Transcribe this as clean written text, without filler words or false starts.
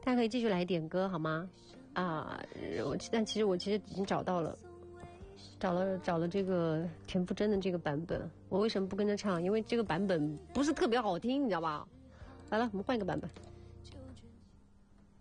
大家可以继续来点歌好吗？但其实我已经找了这个田馥甄的这个版本。我为什么不跟着唱？因为这个版本不是特别好听，你知道吧？来了，我们换一个版本。